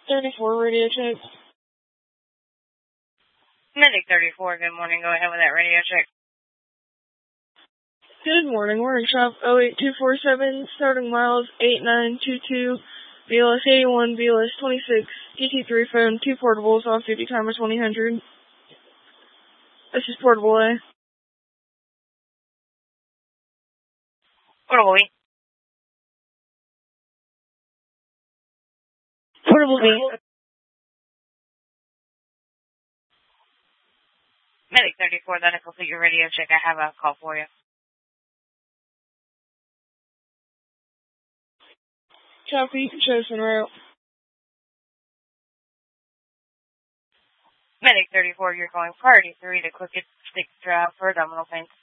34 radio check. Medic 34, good morning. Go ahead with that radio check. Good morning. Shop 08247, starting miles 8922, BLS 81, BLS 26, GT3 phone, 2 portables, off-duty timer 2000. This is Portable A. Portable B. Portable B. Medic 34, that'll complete your radio check. I have a call for you. Copy, chosen route. Medic 34, you're going priority 3 to Quicket Stick Drive for abdominal pain.